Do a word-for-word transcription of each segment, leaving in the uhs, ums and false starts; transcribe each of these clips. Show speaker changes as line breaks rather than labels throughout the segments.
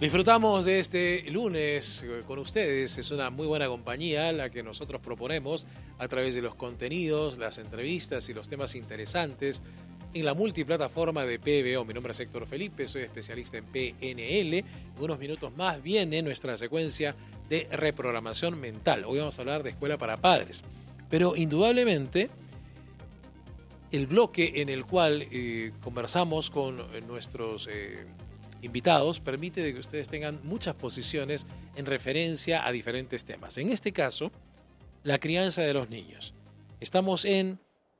Disfrutamos de este lunes con ustedes. Es una muy buena compañía la que nosotros proponemos a través de los contenidos, las entrevistas y los temas interesantes en la multiplataforma de P B O. Mi nombre es Héctor Felipe, soy especialista en P N L. En unos minutos más viene nuestra secuencia de reprogramación mental. Hoy vamos a hablar de escuela para padres. Pero indudablemente el bloque en el cual eh, conversamos con nuestros eh, invitados permite de que ustedes tengan muchas posiciones en referencia a diferentes temas. En este caso, la crianza de los niños. Estamos en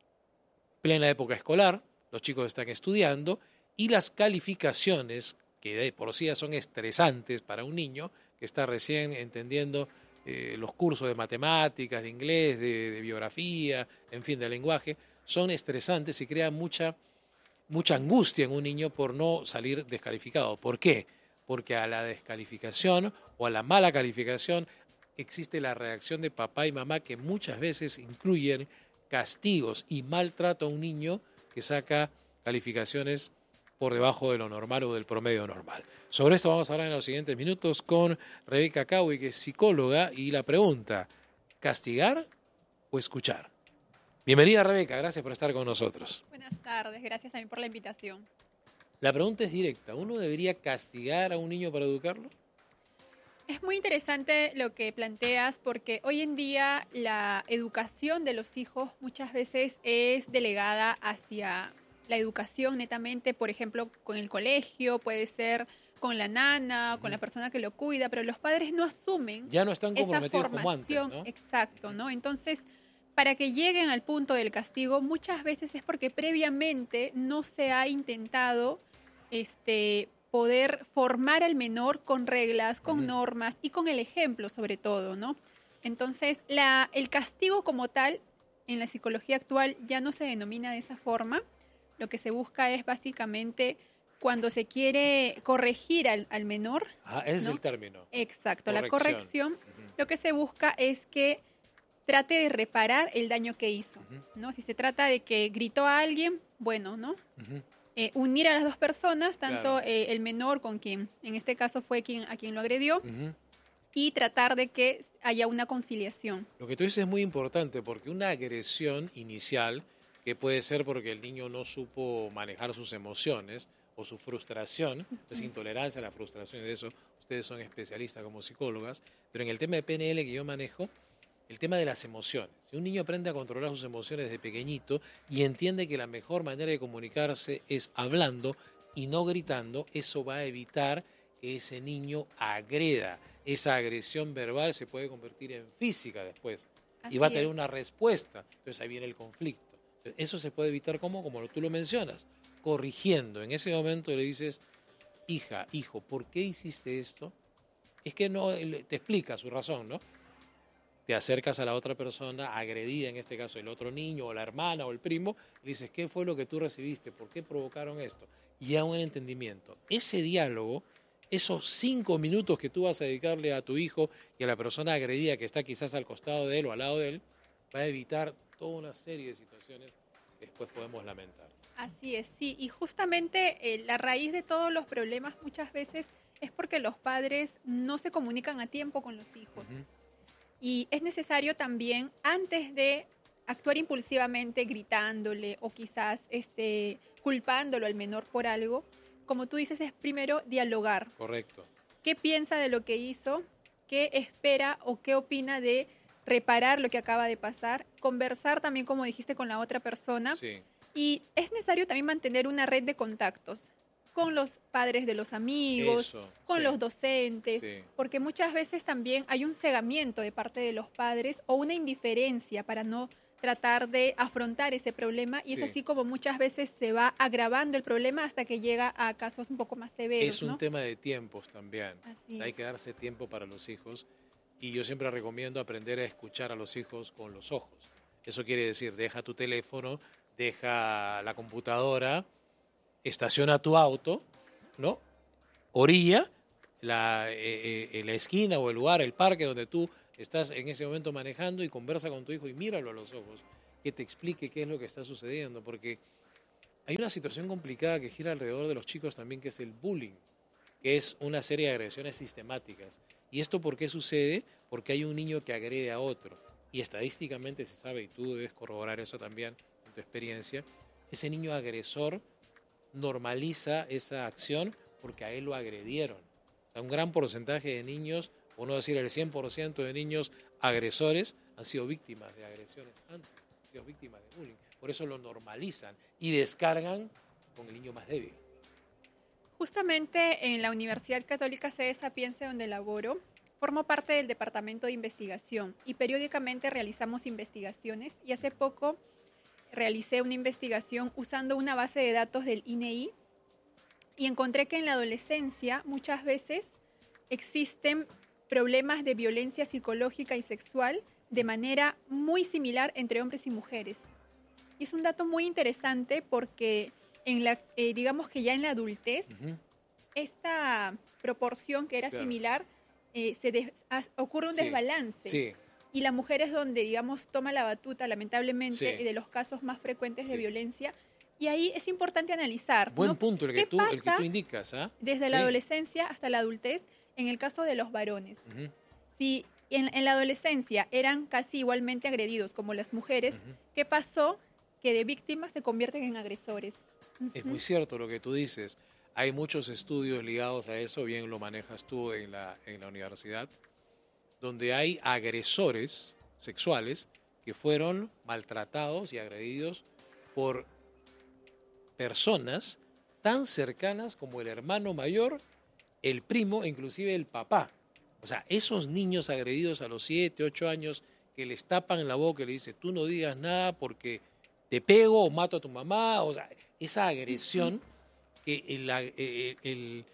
plena época escolar, los chicos están estudiando y las calificaciones, que de por sí son estresantes para un niño que está recién entendiendo eh, los cursos de matemáticas, de inglés, de, de biografía, en fin, de lenguaje, son estresantes y crean mucha mucha angustia en un niño por no salir descalificado. ¿Por qué? Porque a la descalificación o a la mala calificación existe la reacción de papá y mamá que muchas veces incluyen castigos y maltrato a un niño que saca calificaciones por debajo de lo normal o del promedio normal. Sobre esto vamos a hablar en los siguientes minutos con Rebeca Kawi, que es psicóloga, y la pregunta, ¿castigar o escuchar? Bienvenida, Rebeca, gracias por estar con nosotros.
Buenas tardes, gracias también por la invitación.
La pregunta es directa, ¿uno debería castigar a un niño para educarlo?
Es muy interesante lo que planteas porque hoy en día la educación de los hijos muchas veces es delegada hacia la educación netamente, por ejemplo, con el colegio, puede ser con la nana, con la persona que lo cuida, pero los padres no asumen
ya no están
esa
comprometidos como antes,
formación,
¿no?
exacto, ¿no? Entonces, para que lleguen al punto del castigo, muchas veces es porque previamente no se ha intentado este, poder formar al menor con reglas, con uh-huh. normas y con el ejemplo sobre todo, ¿no? Entonces, la, el castigo como tal, en la psicología actual, ya no se denomina de esa forma. Lo que se busca es básicamente cuando se quiere corregir al, al menor.
Ah, ese
¿no?
es el término.
Exacto,
corrección.
La corrección,
uh-huh.
lo que se busca es que trate de reparar el daño que hizo, uh-huh. ¿no? Si se trata de que gritó a alguien, bueno, ¿no? Uh-huh. Eh, unir a las dos personas, tanto claro. eh, el menor con quien, en este caso fue quien a quien lo agredió, uh-huh. y tratar de que haya una conciliación.
Lo que tú dices es muy importante porque una agresión inicial, que puede ser porque el niño no supo manejar sus emociones o su frustración, uh-huh. es intolerancia a la frustración, y de eso ustedes son especialistas como psicólogas, pero en el tema de P N L que yo manejo, el tema de las emociones. Si un niño aprende a controlar sus emociones desde pequeñito y entiende que la mejor manera de comunicarse es hablando y no gritando, eso va a evitar que ese niño agreda. Esa agresión verbal se puede convertir en física después. Así y va a tener es. una respuesta. Entonces ahí viene el conflicto. Entonces, eso se puede evitar ¿cómo? Como tú lo mencionas, corrigiendo. En ese momento le dices, hija, hijo, ¿por qué hiciste esto? Es que no, te explica su razón, ¿no? Te acercas a la otra persona agredida, en este caso el otro niño o la hermana o el primo, y dices, ¿qué fue lo que tú recibiste? ¿Por qué provocaron esto? Y a un entendimiento. Ese diálogo, esos cinco minutos que tú vas a dedicarle a tu hijo y a la persona agredida que está quizás al costado de él o al lado de él, va a evitar toda una serie de situaciones que después podemos lamentar.
Así es, sí. Y justamente eh, la raíz de todos los problemas muchas veces es porque los padres no se comunican a tiempo con los hijos. Uh-huh. Y es necesario también, antes de actuar impulsivamente, gritándole o quizás este, culpándolo al menor por algo, como tú dices, es primero dialogar.
Correcto.
¿Qué piensa de lo que hizo? ¿Qué espera o qué opina de reparar lo que acaba de pasar? Conversar también, como dijiste, con la otra persona.
Sí.
Y es necesario también mantener una red de contactos con los padres de los amigos,
Eso,
con
sí.
los docentes, sí. porque muchas veces también hay un cegamiento de parte de los padres o una indiferencia para no tratar de afrontar ese problema y sí. es así como muchas veces se va agravando el problema hasta que llega a casos un poco más severos.
Es un
¿no?
tema de tiempos también,
así
o sea, hay que darse tiempo para los hijos y yo siempre recomiendo aprender a escuchar a los hijos con los ojos. Eso quiere decir, deja tu teléfono, deja la computadora, estaciona tu auto, ¿no? Orilla, la, eh, eh, la esquina o el lugar, el parque donde tú estás en ese momento manejando y conversa con tu hijo y míralo a los ojos, que te explique qué es lo que está sucediendo, porque hay una situación complicada que gira alrededor de los chicos también, que es el bullying. que es una serie de agresiones sistemáticas. ¿Y esto por qué sucede? Porque hay un niño que agrede a otro. Y estadísticamente se sabe, y tú debes corroborar eso también en tu experiencia, ese niño agresor normaliza esa acción porque a él lo agredieron. O sea, un gran porcentaje de niños, por no decir el cien por ciento de niños agresores, han sido víctimas de agresiones antes, han sido víctimas de bullying. Por eso lo normalizan y descargan con el niño más débil.
Justamente en la Universidad Católica Sede Sapienza, donde laboro, formo parte del Departamento de Investigación y periódicamente realizamos investigaciones. Y hace poco realicé una investigación usando una base de datos del I N E I y encontré que en la adolescencia muchas veces existen problemas de violencia psicológica y sexual de manera muy similar entre hombres y mujeres. Y es un dato muy interesante porque en la, eh, digamos que ya en la adultez, uh-huh. esta proporción que era claro. similar, eh, se des, as, ocurre un sí, desbalance.
Sí.
Y la mujer es donde, digamos, toma la batuta, lamentablemente, sí. de los casos más frecuentes sí. de violencia. Y ahí es importante analizar.
Buen
¿no?
punto el que, tú, el que tú indicas. ¿eh?
Desde sí. la adolescencia hasta la adultez, en el caso de los varones. Uh-huh. Si en, en la adolescencia eran casi igualmente agredidos como las mujeres, uh-huh. ¿qué pasó? Que de víctimas se convierten en agresores. Uh-huh.
Es muy cierto lo que tú dices. Hay muchos estudios ligados a eso, bien lo manejas tú en la, en la universidad, donde hay agresores sexuales que fueron maltratados y agredidos por personas tan cercanas como el hermano mayor, el primo e inclusive el papá. O sea, esos niños agredidos a los siete, ocho años que les tapan la boca y le dicen, tú no digas nada porque te pego o mato a tu mamá. O sea, esa agresión que el, el, el,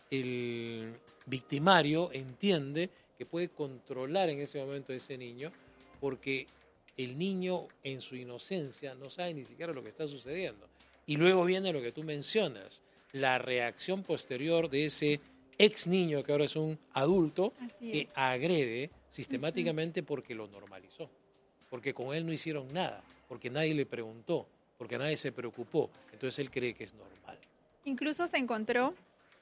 el victimario entiende que puede controlar en ese momento a ese niño porque el niño en su inocencia no sabe ni siquiera lo que está sucediendo. Y luego viene lo que tú mencionas, la reacción posterior de ese ex niño que ahora es un adulto que agrede sistemáticamente porque lo normalizó, porque con él no hicieron nada, porque nadie le preguntó, porque nadie se preocupó. Entonces él cree que es normal.
Incluso se encontró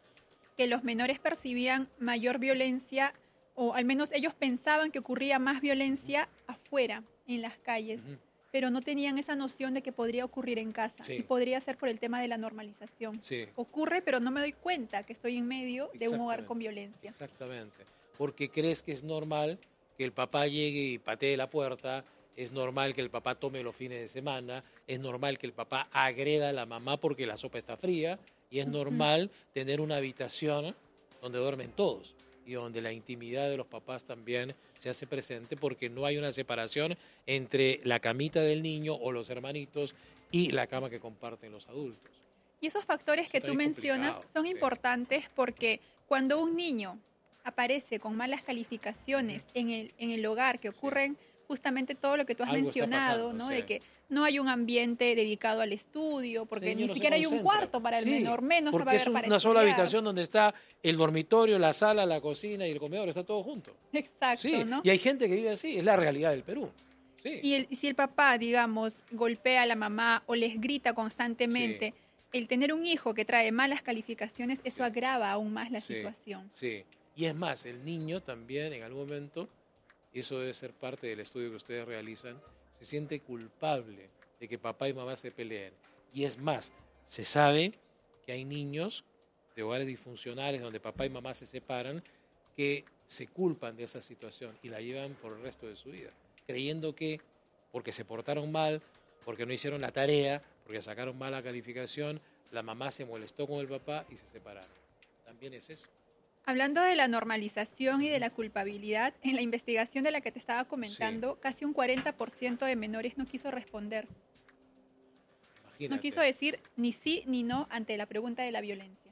que los menores percibían mayor violencia, o al menos ellos pensaban que ocurría más violencia uh-huh. afuera, en las calles, uh-huh. pero no tenían esa noción de que podría ocurrir en casa. Sí. Y podría ser por el tema de la normalización.
Sí.
Ocurre, pero no me doy cuenta que estoy en medio de un hogar con violencia.
Exactamente. Porque crees que es normal que el papá llegue y patee la puerta, es normal que el papá tome los fines de semana, es normal que el papá agreda a la mamá porque la sopa está fría, y es uh-huh. normal tener una habitación donde duermen todos y donde la intimidad de los papás también se hace presente porque no hay una separación entre la camita del niño o los hermanitos y la cama que comparten los adultos.
Y esos factores Eso que tú mencionas son sí. importantes porque cuando un niño aparece con malas calificaciones sí. en el, en el hogar, que ocurren sí. justamente todo lo que tú has
Algo
mencionado,
pasando,
¿no?
Sí.
De que no hay un ambiente dedicado al estudio, porque
sí,
ni
no
siquiera hay un cuarto para el
sí,
menor, menos
porque
va a haber
es un,
para
una
estudiar.
sola habitación donde está el dormitorio, la sala, la cocina y el comedor, está todo junto.
Exacto,
sí.
¿no?
Y hay gente que vive así, es la realidad del Perú. Sí.
Y, el, y si el papá, digamos, golpea a la mamá o les grita constantemente, sí. el tener un hijo que trae malas calificaciones, eso sí. agrava aún más la
sí.
situación.
Sí, y es más, el niño también en algún momento, y eso debe ser parte del estudio que ustedes realizan, se siente culpable de que papá y mamá se peleen. Y es más, se sabe que hay niños de hogares disfuncionales donde papá y mamá se separan que se culpan de esa situación y la llevan por el resto de su vida, creyendo que porque se portaron mal, porque no hicieron la tarea, porque sacaron mala calificación, la mamá se molestó con el papá y se separaron. También es eso.
Hablando de la normalización y de la culpabilidad, en la investigación de la que te estaba comentando, sí. casi un cuarenta por ciento de menores no quiso responder. Imagínate. No quiso decir ni sí ni no ante la pregunta de la violencia.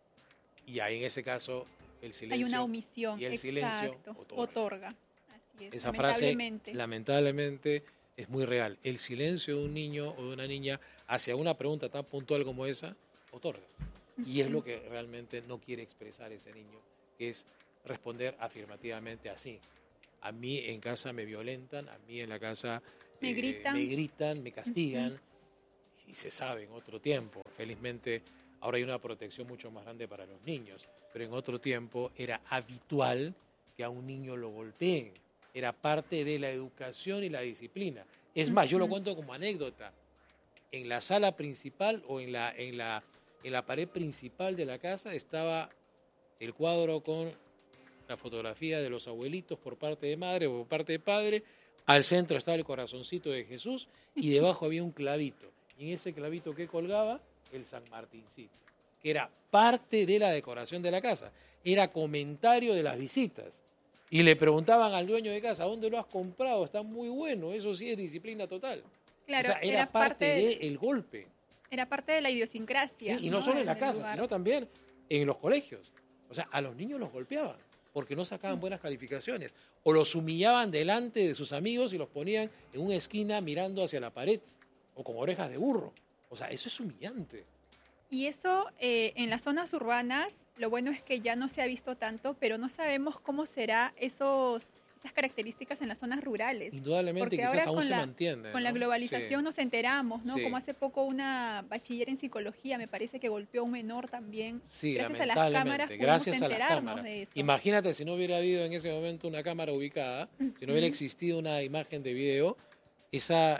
Y ahí en ese caso el silencio.
Hay una omisión.
Y el
Exacto.
silencio otorga.
otorga. Así es.
Esa
lamentablemente.
frase, lamentablemente, es muy real. El silencio de un niño o de una niña hacia una pregunta tan puntual como esa, otorga. Y es lo que realmente no quiere expresar ese niño, que es responder afirmativamente así. A mí en casa me violentan, a mí en la casa
me,
eh,
gritan.
me gritan, me castigan, uh-huh. y se sabe en otro tiempo. Felizmente Ahora hay una protección mucho más grande para los niños, pero en otro tiempo era habitual que a un niño lo golpeen. Era parte de la educación y la disciplina. Es más, yo lo cuento como anécdota. En la sala principal o en la, en la, en la pared principal de la casa estaba el cuadro con la fotografía de los abuelitos por parte de madre o por parte de padre. Al centro estaba el corazoncito de Jesús y debajo había un clavito. Y en ese clavito que colgaba, el San Martincito, que era parte de la decoración de la casa. Era comentario de las visitas. Y le preguntaban al dueño de casa, ¿dónde lo has comprado? Está muy bueno, eso sí es disciplina total.
Claro,
o sea, era,
era
parte
del
del golpe.
Era parte de la idiosincrasia.
Sí, y no,
¿no?
solo en la
del
casa,
lugar.
sino también en los colegios. O sea, a los niños los golpeaban porque no sacaban buenas calificaciones. O los humillaban delante de sus amigos y los ponían en una esquina mirando hacia la pared o con orejas de burro. O sea, eso es humillante.
Y eso eh, en las zonas urbanas, lo bueno es que ya no se ha visto tanto, pero no sabemos cómo será esos, esas características en las zonas rurales.
Indudablemente
Porque
quizás
ahora
aún
con
se
la,
mantiene.
con
¿no?
la globalización
Sí.
nos enteramos, ¿no?
Sí.
Como hace poco una bachiller en psicología, me parece que golpeó a un menor también.
Sí,
Gracias a las
lamentablemente.
cámaras pudimos
Gracias a las
enterarnos
cámaras.
de eso.
Imagínate si no hubiera habido en ese momento una cámara ubicada, uh-huh. si no hubiera existido una imagen de video, esa,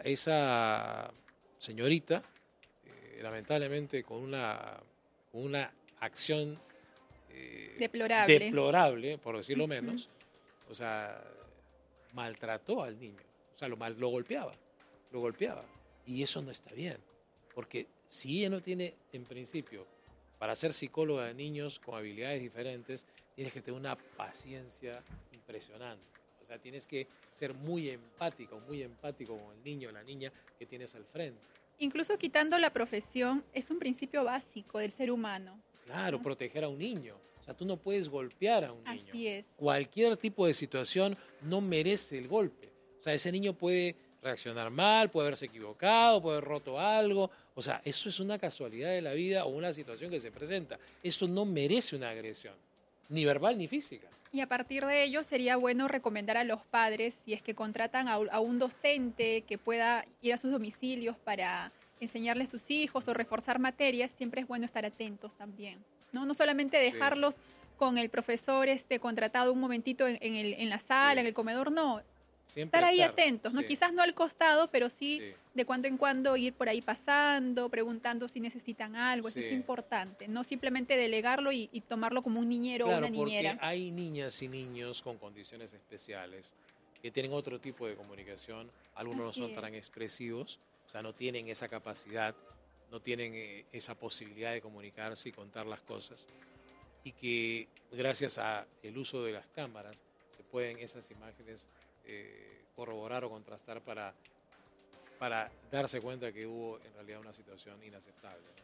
esa señorita, eh, lamentablemente con una, con una acción eh,
deplorable.
deplorable, por decirlo uh-huh. menos, o sea, maltrató al niño, o sea, lo, mal, lo golpeaba, lo golpeaba. Y eso no está bien, porque si ella no tiene, en principio, para ser psicóloga de niños con habilidades diferentes, tienes que tener una paciencia impresionante. O sea, tienes que ser muy empático, muy empático con el niño o la niña que tienes al frente.
Incluso quitando la profesión, es un principio básico del ser humano.
Claro,
¿no?
Proteger a un niño. O sea, tú no puedes golpear a un niño.
Así es.
Cualquier tipo de situación no merece el golpe. O sea, ese niño puede reaccionar mal, puede haberse equivocado, puede haber roto algo. O sea, eso es una casualidad de la vida o una situación que se presenta. Eso no merece una agresión, ni verbal ni física.
Y a partir de ello sería bueno recomendar a los padres, si es que contratan a, a un docente que pueda ir a sus domicilios para enseñarles a sus hijos o reforzar materias, siempre es bueno estar atentos también. No, no solamente dejarlos sí. con el profesor este contratado un momentito en, en, el, en la sala, sí. en el comedor, no.
Siempre
estar ahí
estar,
atentos, ¿no?
Sí.
Quizás no al costado, pero sí,
sí
de cuando en cuando ir por ahí pasando, preguntando si necesitan algo, eso
sí.
es importante. No simplemente delegarlo y, y tomarlo como un niñero
claro,
o una niñera.
Porque hay niñas y niños con condiciones especiales que tienen otro tipo de comunicación, algunos
Así
no son
es.
tan expresivos, o sea, no tienen esa capacidad, no tienen eh, esa posibilidad de comunicarse y contar las cosas, y que gracias al uso de las cámaras se pueden esas imágenes eh, corroborar o contrastar para, para darse cuenta que hubo en realidad una situación inaceptable, ¿no?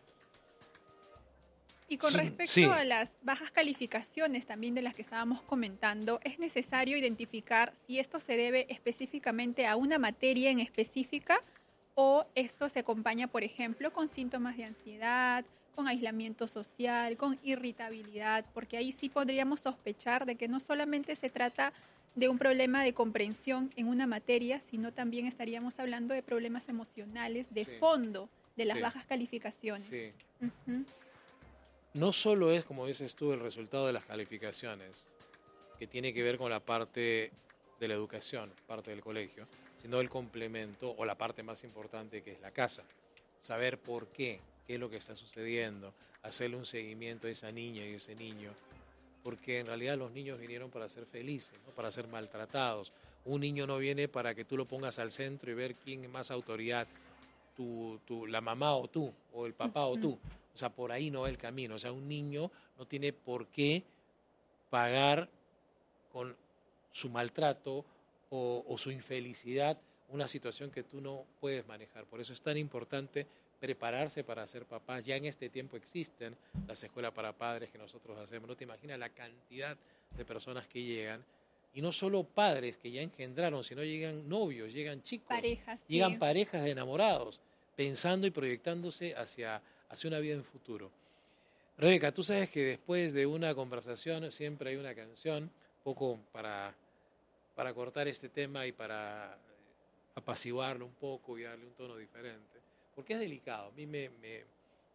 Y con
sí,
respecto
sí.
a las bajas calificaciones también de las que estábamos comentando, es necesario identificar si esto se debe específicamente a una materia en específica o esto se acompaña, por ejemplo, con síntomas de ansiedad, con aislamiento social, con irritabilidad, porque ahí sí podríamos sospechar de que no solamente se trata de un problema de comprensión en una materia, sino también estaríamos hablando de problemas emocionales de
sí.
fondo de las
sí.
bajas calificaciones.
Sí.
Uh-huh.
No solo es, como dices tú, el resultado de las calificaciones, que tiene que ver con la parte de la educación, parte del colegio, sino el complemento o la parte más importante que es la casa. Saber por qué, qué es lo que está sucediendo, hacerle un seguimiento a esa niña y a ese niño, porque en realidad los niños vinieron para ser felices, ¿no? Para ser maltratados. Un niño no viene para que tú lo pongas al centro y ver quién es más autoridad, tú, tú, la mamá o tú, o el papá o tú. O sea, por ahí no va el camino. O sea, un niño no tiene por qué pagar con su maltrato o, o su infelicidad una situación que tú no puedes manejar. Por eso es tan importante prepararse para ser papás. Ya en este tiempo existen las escuelas para padres que nosotros hacemos. No te imaginas la cantidad de personas que llegan. Y no solo padres que ya engendraron, sino llegan novios, llegan chicos.
Parejas,
llegan
sí.
parejas de enamorados, pensando y proyectándose hacia... hacia una vida en futuro. Rebeca, tú sabes que después de una conversación siempre hay una canción, un poco para, para cortar este tema y para apaciguarlo un poco y darle un tono diferente, porque es delicado. A mí me, me,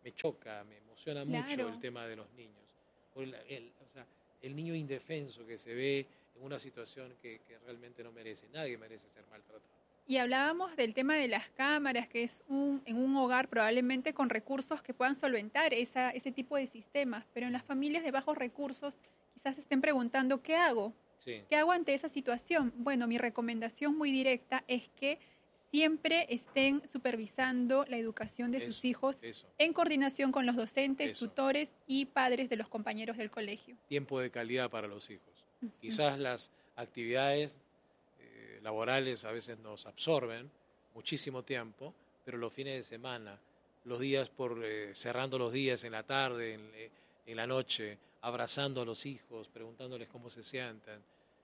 me choca, me emociona
Claro.
mucho el tema de los niños. El, el, o sea, el niño indefenso que se ve en una situación que, que realmente no merece. Nadie merece ser maltratado.
Y hablábamos del tema de las cámaras, que es un, en un hogar probablemente con recursos que puedan solventar esa, ese tipo de sistemas, pero en las familias de bajos recursos quizás se estén preguntando, ¿qué hago?
Sí.
¿Qué hago ante esa situación? Bueno, mi recomendación muy directa es que siempre estén supervisando la educación de
Eso,
sus hijos
eso.
en coordinación con los docentes,
Eso.
tutores y padres de los compañeros del colegio.
Tiempo de calidad para los hijos. Quizás las actividades eh, laborales a veces nos absorben muchísimo tiempo, pero los fines de semana, los días por eh, cerrando los días en la tarde, en, en la noche, abrazando a los hijos, preguntándoles cómo se sienten.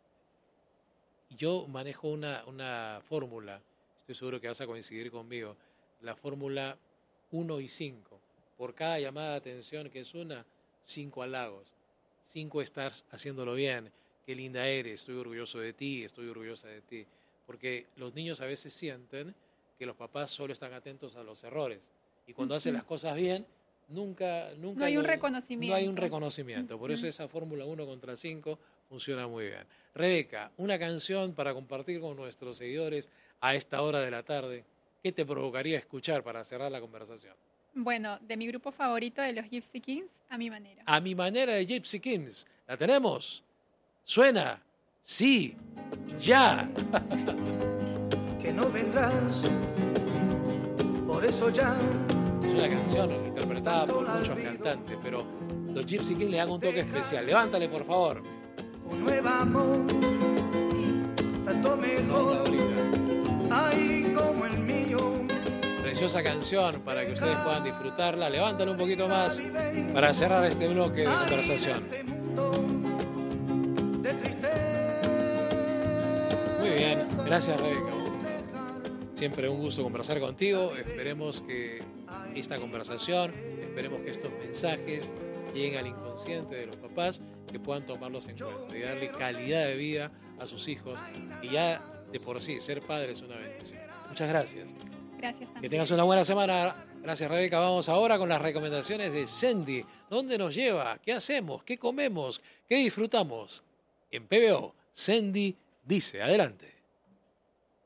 Yo manejo una, una fórmula, estoy seguro que vas a coincidir conmigo, la fórmula uno y cinco. Por cada llamada de atención que es una, cinco halagos. Cinco, estás haciéndolo bien, qué linda eres, estoy orgulloso de ti, estoy orgullosa de ti. Porque los niños a veces sienten que los papás solo están atentos a los errores. Y cuando hacen las cosas bien, nunca... nunca
No hay un
lo-
reconocimiento.
No hay un reconocimiento. Por eso esa fórmula uno contra cinco funciona muy bien. Rebeca, una canción para compartir con nuestros seguidores a esta hora de la tarde. ¿Qué te provocaría escuchar para cerrar la conversación?
Bueno, de mi grupo favorito de los Gypsy Kings, a mi manera.
A mi manera de Gypsy Kings. ¿La tenemos? ¿Suena? Sí. Ya.
Que no vendrás, por eso ya
Es una canción interpretada por muchos cantantes, pero los Gypsy Kings le dan un toque especial. Levántale, por favor.
un nuevo amor, tanto mejor, ay como el mío.
Preciosa canción para que ustedes puedan disfrutarla. Levántale un poquito más para cerrar este bloque de conversación.
Este mundo de tristeza.
Muy bien, gracias Rebeca. Siempre un gusto conversar contigo. Esperemos que esta conversación, esperemos que estos mensajes lleguen al inconsciente de los papás, que puedan tomarlos en cuenta y darle calidad de vida a sus hijos. Y ya de por sí, ser padre es una bendición. Muchas gracias.
Gracias también.
Que tengas una buena semana. Gracias, Rebeca. Vamos ahora con las recomendaciones de Sendy. ¿Dónde nos lleva? ¿Qué hacemos? ¿Qué comemos? ¿Qué disfrutamos? En P B O, Sendy dice. Adelante.